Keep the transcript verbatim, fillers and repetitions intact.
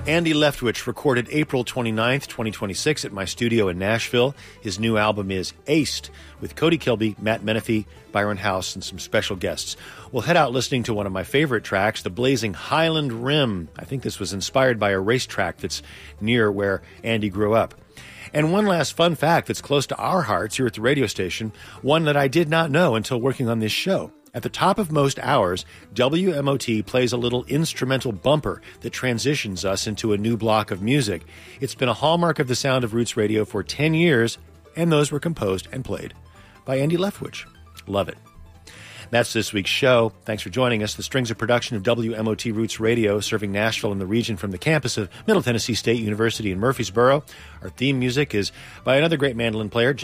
Andy Leftwich recorded April twenty-ninth, twenty twenty-six at my studio in Nashville. His new album is Aced, with Cody Kilby, Matt Menefee, Byron House, and some special guests. We'll head out listening to one of my favorite tracks, the blazing Highland Rim. I think this was inspired by a racetrack that's near where Andy grew up. And one last fun fact that's close to our hearts here at the radio station, one that I did not know until working on this show. At the top of most hours, W M O T plays a little instrumental bumper that transitions us into a new block of music. It's been a hallmark of the sound of Roots Radio for ten years, and those were composed and played by Andy Leftwich. Love it. That's this week's show. Thanks for joining us. The Strings are production of W M O T Roots Radio, serving Nashville and the region from the campus of Middle Tennessee State University in Murfreesboro. Our theme music is by another great mandolin player,